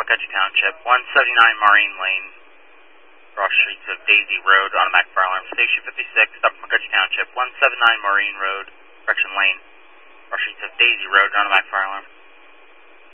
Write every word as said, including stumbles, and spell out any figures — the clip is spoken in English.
McCutcheon Township, one seventy-nine Marine Lane, cross streets of Daisy Road, automatic fire alarm. Station fifty-six, stop McCutcheon Township, one seventy-nine Marine Road, correction lane, cross streets of Daisy Road, automatic fire alarm.